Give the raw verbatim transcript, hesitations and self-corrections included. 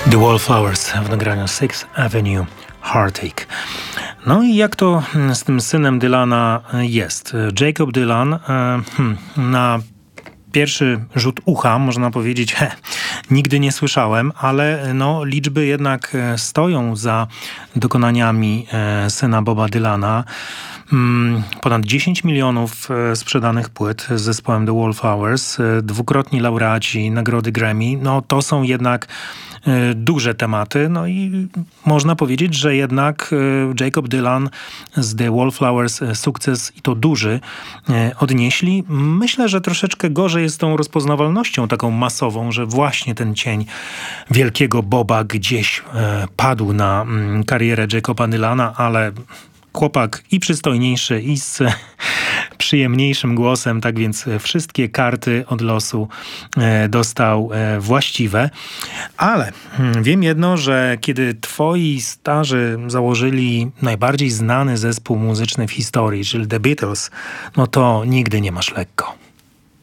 The Wallflowers w nagraniu Sixth Avenue Heartache. No i jak to z tym synem Dylana jest? Jacob Dylan hmm, na pierwszy rzut ucha można powiedzieć, he, nigdy nie słyszałem, ale no, liczby jednak stoją za dokonaniami e, syna Boba Dylana. Hmm, ponad dziesięć milionów sprzedanych płyt z zespołem The Wallflowers, dwukrotni laureaci nagrody Grammy. No to są jednak duże tematy, no i można powiedzieć, że jednak Jacob Dylan z The Wallflowers sukces i to duży odnieśli. Myślę, że troszeczkę gorzej jest z tą rozpoznawalnością taką masową, że właśnie ten cień wielkiego Boba gdzieś padł na karierę Jacoba Dylana, ale chłopak i przystojniejszy, i z przyjemniejszym głosem, tak więc wszystkie karty od losu dostał właściwe. Ale wiem jedno, że kiedy twoi starzy założyli najbardziej znany zespół muzyczny w historii, czyli The Beatles, no to nigdy nie masz lekko.